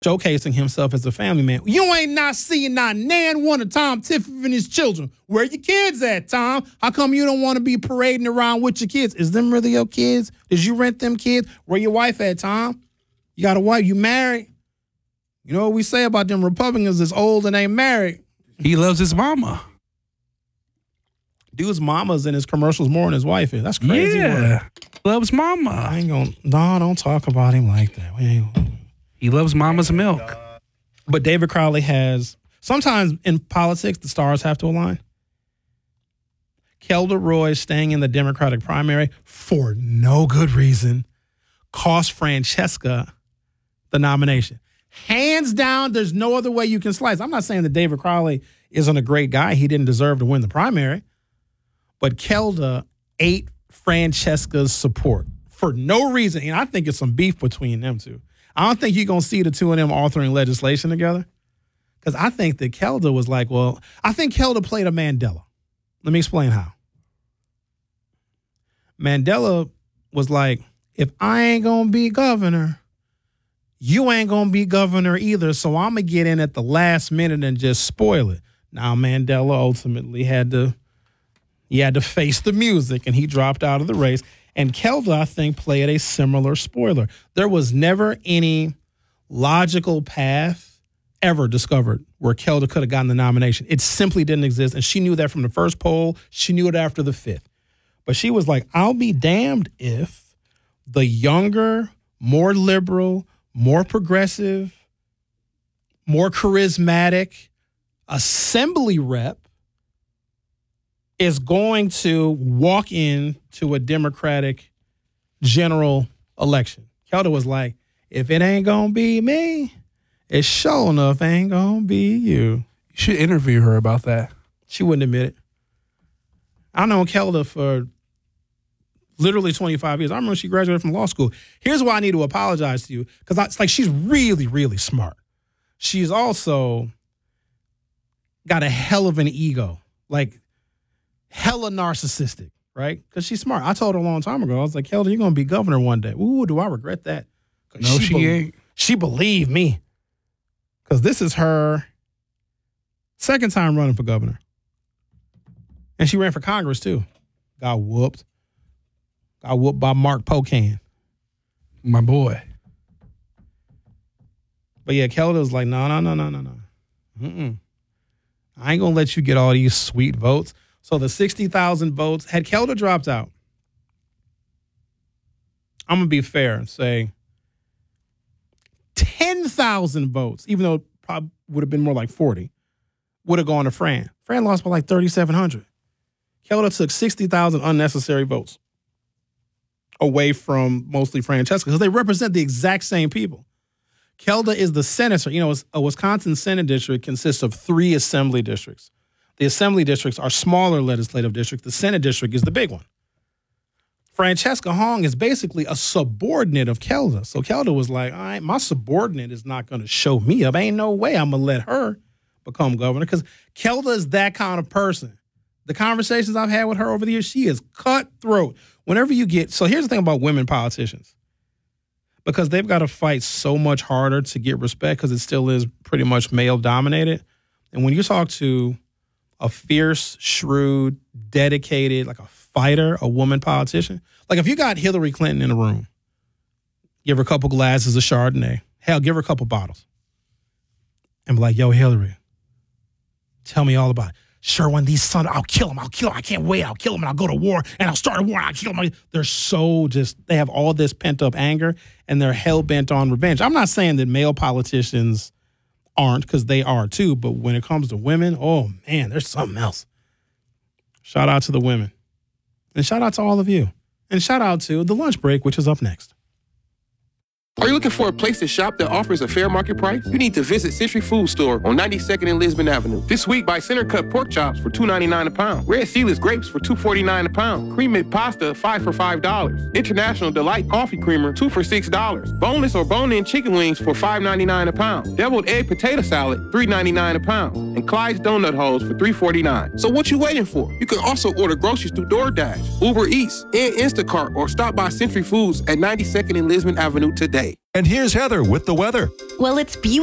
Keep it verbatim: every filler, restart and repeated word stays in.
showcasing himself as a family man. You ain't not seeing not nan one of Tom Tiffany and his children. Where your kids at, Tom? How come you don't want to be parading around with your kids? Is them really your kids? Did you rent them kids? Where your wife at, Tom? You got a wife? You married? You know what we say about them Republicans that's old and ain't married? He loves his mama. Dude's mama's in his commercials more than his wife is. That's crazy. Yeah. Word. Loves mama. I ain't gonna, no, don't talk about him like that. We ain't gonna, He loves mama's milk. But David Crowley has, sometimes in politics, the stars have to align. Kelda Roy staying in the Democratic primary for no good reason cost Francesca the nomination. Hands down, there's no other way you can slice. I'm not saying that David Crowley isn't a great guy. He didn't deserve to win the primary. But Kelda ate Francesca's support for no reason. And I think it's some beef between them two. I don't think you're going to see the two of them authoring legislation together. Because I think that Kelda was like, well, I think Kelda played a Mandela. Let me explain how. Mandela was like, if I ain't going to be governor, you ain't going to be governor either, so I'm going to get in at the last minute and just spoil it. Now, Mandela ultimately had to, he had to face the music, and he dropped out of the race. And Kelda, I think, played a similar spoiler. There was never any logical path ever discovered where Kelda could have gotten the nomination. It simply didn't exist, and she knew that from the first poll. She knew it after the fifth. But she was like, I'll be damned if the younger, more liberal, more progressive, more charismatic assembly rep is going to walk into a Democratic general election. Kelda was like, if it ain't going to be me, it sure enough ain't going to be you. You should interview her about that. She wouldn't admit it. I've known Kelda for literally twenty-five years. I remember she graduated from law school. Here's why I need to apologize to you, because it's like she's really, really smart. She's also got a hell of an ego, like hella narcissistic, right? Because she's smart. I told her a long time ago, I was like, Kelda, you're going to be governor one day. Ooh, do I regret that? No, she, she be- ain't. She believed me, because this is her second time running for governor. And she ran for Congress, too. Got whooped. Got whooped by Mark Pocan. My boy. But yeah, Kelda was like, no, no, no, no, no, no. Mm-mm. I ain't going to let you get all these sweet votes. So the sixty thousand votes, had Kelda dropped out, I'm going to be fair and say ten thousand votes, even though it probably would have been more like forty, would have gone to Fran. Fran lost by like thirty-seven hundred. Kelda took sixty thousand unnecessary votes away from mostly Francesca because they represent the exact same people. Kelda is the senator. You know, a Wisconsin Senate district consists of three assembly districts. The assembly districts are smaller legislative districts. The Senate district is the big one. Francesca Hong is basically a subordinate of Kelda. So Kelda was like, all right, my subordinate is not going to show me up. Ain't no way I'm going to let her become governor, because Kelda is that kind of person. The conversations I've had with her over the years, she is cutthroat. Whenever you get, so here's the thing about women politicians, because they've got to fight so much harder to get respect, because it still is pretty much male dominated. And when you talk to a fierce, shrewd, dedicated, like a fighter, a woman politician, like if you got Hillary Clinton in a room, give her a couple glasses of Chardonnay, hell, give her a couple bottles, and be like, yo, Hillary, tell me all about it. Sure, when these sons, I'll kill them. I'll kill them. I can't wait. I'll kill them, and I'll go to war, and I'll start a war. I'll kill them. They're so just, they have all this pent-up anger, and they're hell-bent on revenge. I'm not saying that male politicians aren't, because they are too, but when it comes to women, oh, man, there's something else. Shout out to the women. And shout out to all of you. And shout out to The Lunch Break, which is up next. Are you looking for a place to shop that offers a fair market price? You need to visit Century Food Store on ninety-second and Lisbon Avenue. This week, buy center cut pork chops for two ninety-nine a pound. Red Seedless grapes for two forty-nine a pound. Cream made pasta, five for five dollars. International Delight coffee creamer, two for six dollars. Boneless or bone-in chicken wings for five ninety-nine a pound. Deviled egg potato salad, three ninety-nine a pound. And Clyde's donut holes for three forty-nine. So what you waiting for? You can also order groceries through DoorDash, Uber Eats, and Instacart, or stop by Century Foods at ninety-second and Lisbon Avenue today. And here's Heather with the weather. Well, it's beautiful.